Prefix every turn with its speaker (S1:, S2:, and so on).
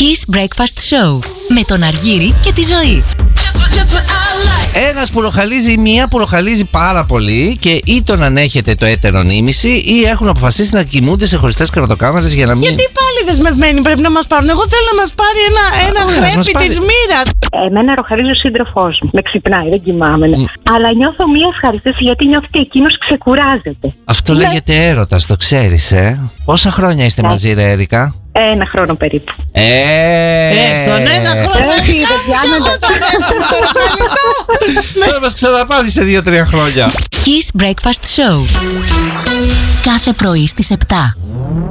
S1: Kiss Breakfast Show με τον Αργύρη και τη Ζωή.
S2: Ένας που ροχαλίζει, μία που ροχαλίζει πάρα πολύ και ή τον ανέχεται το έτερο νήμιση ή έχουν αποφασίσει να κοιμούνται σε χωριστές κρεβατοκάμαρες για να μην.
S3: Γιατί πάλι δεσμευμένοι πρέπει να μας πάρουν? Εγώ θέλω να μας πάρει ένα χρέπι της μοίρας.
S4: Εμένα ροχαλίζει ο σύντροφός μου. Με ξυπνάει, δεν κοιμάμαι. Αλλά νιώθω μία ευχαριστήση γιατί νιώθει ότι εκείνος ξεκουράζεται.
S2: Αυτό λέγεται έρωτας, το ξέρεις, Πόσα χρόνια είστε μαζί, ρε Έρικα?
S4: 1 χρόνο περίπου.
S3: Στον 1 χρόνο.
S2: Θα μας ξαναπάρει σε 2-3 χρόνια.
S1: Kiss Breakfast Show. Κάθε πρωί στις 7.